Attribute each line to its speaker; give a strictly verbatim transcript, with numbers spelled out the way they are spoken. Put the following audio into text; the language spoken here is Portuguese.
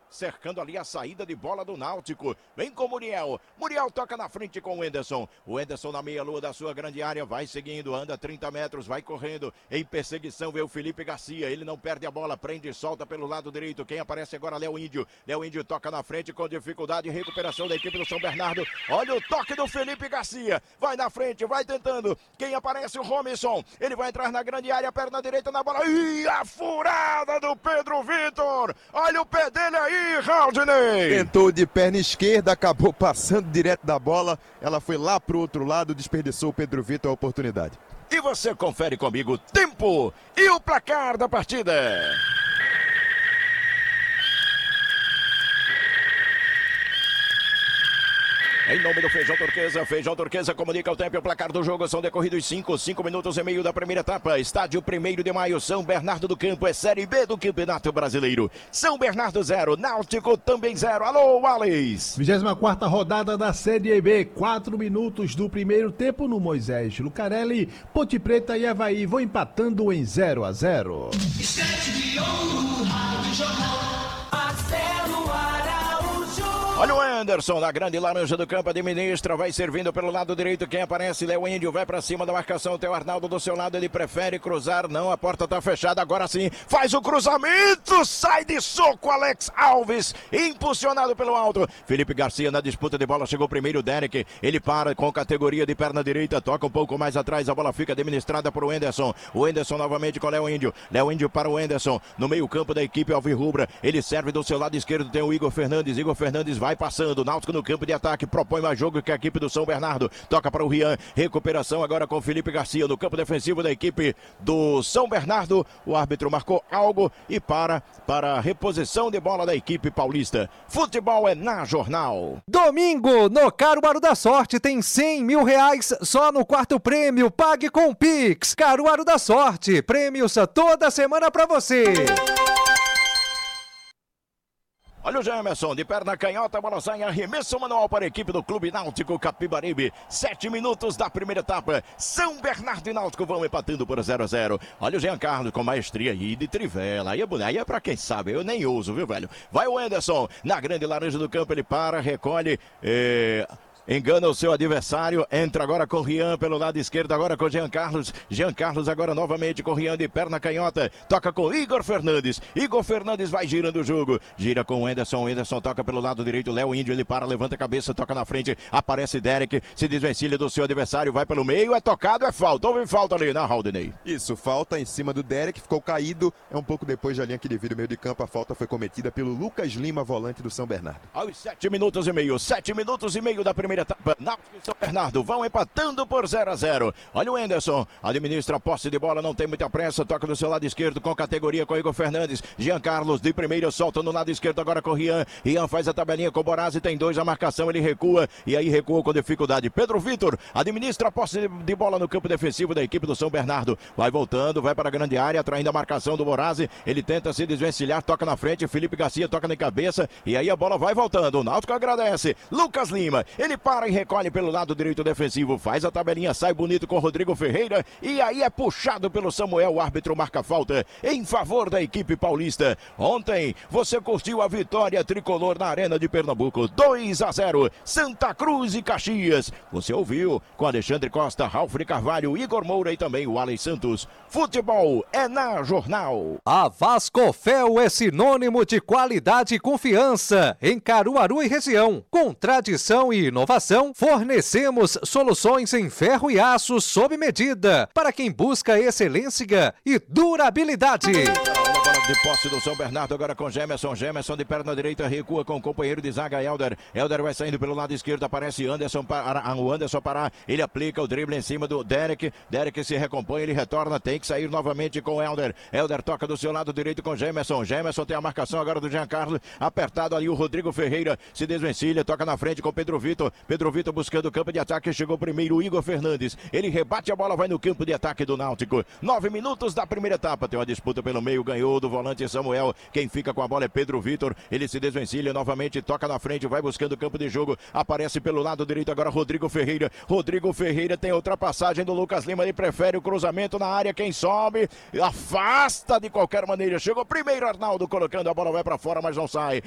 Speaker 1: cercando ali a saída de bola do Náutico. Vem com o Muriel. Muriel toca na frente com o Enderson. O Enderson na meia-lua da sua grande área, vai seguindo, anda trinta metros, vai correndo. Em perseguição vê o Felipe Garcia. Ele não perde a bola, prende e solta pelo lado direito. Quem aparece agora é Léo Índio. Léo Índio toca na frente com dificuldade. Recuperação da equipe do São Bernardo. Olha o toque do Felipe Garcia. Vai na frente, vai tentando. Quem aparece? O Robinson. Ele vai entrar na grande área, perna direita na bola. Ih, a furada do Pedro Vitor. Olha o pé dele aí, Raudinei.
Speaker 2: Tentou de perna esquerda, acabou passando direto da bola. Ela foi lá pro outro lado, desperdiçou o Pedro Vitor a oportunidade.
Speaker 1: E você confere comigo o tempo e o placar da partida. Em nome do Feijão Turquesa, Feijão Turquesa comunica o tempo e o placar do jogo. São decorridos cinco, cinco minutos e meio da primeira etapa. Estádio primeiro de maio, São Bernardo do Campo, é Série B do Campeonato Brasileiro. São Bernardo zero, Náutico também zero. Alô, Wallace!
Speaker 3: vigésima quarta rodada da Série B, quatro minutos do primeiro tempo no Moisés Lucarelli. Ponte Preta e Avaí vão empatando em zero a zero.
Speaker 1: Olha o Anderson na grande laranja do campo, administra, vai servindo pelo lado direito. Quem aparece? Léo Índio, vai pra cima da marcação. Tem o Arnaldo do seu lado, ele prefere cruzar. Não, a porta tá fechada, agora sim. Faz o cruzamento, sai de soco Alex Alves, impulsionado pelo alto. Felipe Garcia na disputa de bola, chegou primeiro o Derek. Ele para com categoria de perna direita, toca um pouco mais atrás, a bola fica administrada por o Enderson. O Enderson novamente com o Léo Índio. Léo Índio para o Enderson, no meio campo da equipe alvirrubra. Ele serve do seu lado esquerdo, tem o Igor Fernandes. Igor Fernandes vai passando, Náutico no campo de ataque, propõe mais jogo que a equipe do São Bernardo, toca para o Rian, recuperação agora com Felipe Garcia no campo defensivo da equipe do São Bernardo. O árbitro marcou algo e para para a reposição de bola da equipe paulista. Futebol é na Jornal.
Speaker 4: Domingo no Caruaru da Sorte tem cem mil reais só no quarto prêmio, pague com Pix. Caruaru da Sorte, prêmios toda semana para você.
Speaker 1: Olha o Jamerson, de perna canhota, a bola sai em arremesso manual para a equipe do Clube Náutico Capibaribe. Sete minutos da primeira etapa. São Bernardo e Náutico vão empatando por zero a zero. Olha o Jean Carlos com maestria aí de trivela. Aí é bonito, aí é pra quem sabe, eu nem uso, viu, velho? Vai o Anderson, na grande laranja do campo, ele para, recolhe... É... Engana o seu adversário, entra agora com o Rian pelo lado esquerdo, agora com o Jean Carlos. Jean Carlos agora novamente com o Rian de perna canhota. Toca com Igor Fernandes. Igor Fernandes vai girando o jogo. Gira com o Enderson. O Enderson toca pelo lado direito. Léo Índio, ele para, levanta a cabeça, toca na frente. Aparece Derek, se desvencilha do seu adversário, vai pelo meio, é tocado, é falta. Houve falta ali, né, Raudinei?
Speaker 2: Isso, falta em cima do Derek, ficou caído. É um pouco depois da linha que divide o meio de campo. A falta foi cometida pelo Lucas Lima, volante do São Bernardo.
Speaker 1: Aos sete minutos e meio, sete minutos e meio da primeira etapa. Náutico e São Bernardo vão empatando por zero a zero. Olha o Enderson, administra a posse de bola, não tem muita pressa, toca do seu lado esquerdo com categoria com Igor Fernandes. Jean Carlos de primeira solta no lado esquerdo agora com o Rian. Rian faz a tabelinha com o Borazzi, tem dois a marcação, ele recua e aí recua com dificuldade. Pedro Vitor administra a posse de bola no campo defensivo da equipe do São Bernardo. Vai voltando, vai para a grande área, atraindo a marcação do Borazzi. Ele tenta se desvencilhar, toca na frente, Felipe Garcia toca na cabeça e aí a bola vai voltando. O Náutico agradece. Lucas Lima, ele para e recolhe pelo lado direito defensivo, faz a tabelinha, sai bonito com Rodrigo Ferreira e aí é puxado pelo Samuel, o árbitro marca falta em favor da equipe paulista. Ontem você curtiu a vitória tricolor na Arena de Pernambuco, dois a zero, Santa Cruz e Caxias. Você ouviu com Alexandre Costa, Ralf Carvalho, Igor Moura e também o Alex Santos. Futebol é na Jornal.
Speaker 4: A Vascofel é sinônimo de qualidade e confiança em Caruaru e região. Com tradição e inovação, fornecemos soluções em ferro e aço sob medida para quem busca excelência e durabilidade.
Speaker 1: De posse do São Bernardo agora com Gemerson. Gemerson de perna direita recua com o companheiro de zaga Helder. Helder vai saindo pelo lado esquerdo, aparece Anderson para o Anderson parar. Ele aplica o drible em cima do Derek. Derek se recompõe, ele retorna, tem que sair novamente com o Helder. Helder toca do seu lado direito com Gemerson. Gemerson tem a marcação agora do Jean Carlos. Apertado ali o Rodrigo Ferreira. Se desvencilha, toca na frente com o Pedro Vitor. Pedro Vitor buscando o campo de ataque. Chegou primeiro o Igor Fernandes. Ele rebate a bola, vai no campo de ataque do Náutico. Nove minutos da primeira etapa. Tem uma disputa pelo meio, ganhou do volante Samuel, quem fica com a bola é Pedro Vitor, ele se desvencilha novamente, toca na frente, vai buscando o campo de jogo, aparece pelo lado direito agora Rodrigo Ferreira, Rodrigo Ferreira tem ultrapassagem do Lucas Lima, ele prefere o cruzamento na área, quem sobe, afasta de qualquer maneira, chegou primeiro Arnaldo colocando a bola, vai pra fora, mas não sai,